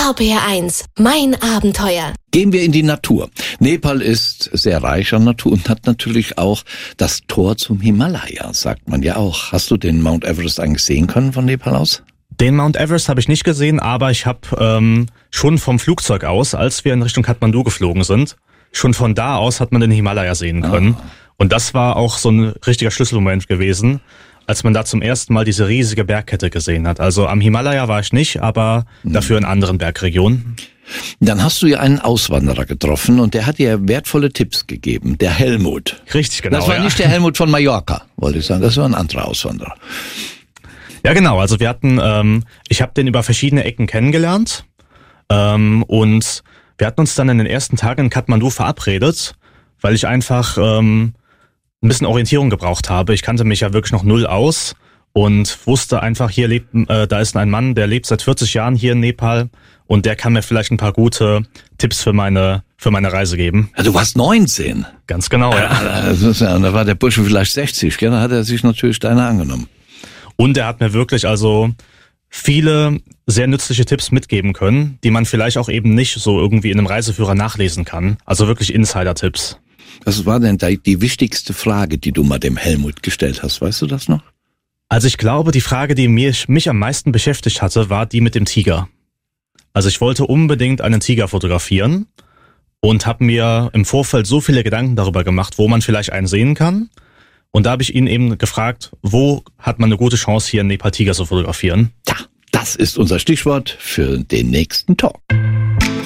RPR1, mein Abenteuer. Gehen wir in die Natur. Nepal ist sehr reich an Natur und hat natürlich auch das Tor zum Himalaya, sagt man ja auch. Hast du den Mount Everest eigentlich sehen können von Nepal aus? Den Mount Everest habe ich nicht gesehen, aber ich habe schon vom Flugzeug aus, als wir in Richtung Kathmandu geflogen sind, schon von da aus hat man den Himalaya sehen können. Und das war auch so ein richtiger Schlüsselmoment gewesen, als man da zum ersten Mal diese riesige Bergkette gesehen hat. Also am Himalaya war ich nicht, aber dafür in anderen Bergregionen. Dann hast du ja einen Auswanderer getroffen und der hat dir wertvolle Tipps gegeben, der Helmut. Richtig, genau. Das war nicht der Helmut von Mallorca, wollte ich sagen, das war ein anderer Auswanderer. Ja, genau, also wir hatten, ich habe den über verschiedene Ecken kennengelernt und wir hatten uns dann in den ersten Tagen in Kathmandu verabredet, weil ich einfach ein bisschen Orientierung gebraucht habe. Ich kannte mich ja wirklich noch null aus und wusste einfach, da ist ein Mann, der lebt seit 40 Jahren hier in Nepal und der kann mir vielleicht ein paar gute Tipps für meine Reise geben. Ja, du warst 19. Ganz genau, ja. Da war der Bursche vielleicht 60, gell? Da hat er sich natürlich deiner angenommen. Und er hat mir wirklich also viele sehr nützliche Tipps mitgeben können, die man vielleicht auch eben nicht so irgendwie in einem Reiseführer nachlesen kann. Also wirklich Insider-Tipps. Was war denn die wichtigste Frage, die du mal dem Helmut gestellt hast? Weißt du das noch? Also ich glaube, die Frage, die mich am meisten beschäftigt hatte, war die mit dem Tiger. Also ich wollte unbedingt einen Tiger fotografieren und habe mir im Vorfeld so viele Gedanken darüber gemacht, wo man vielleicht einen sehen kann. Und da habe ich ihn eben gefragt, wo hat man eine gute Chance, hier einen Nepal Tiger zu fotografieren? Ja, das ist unser Stichwort für den nächsten Talk.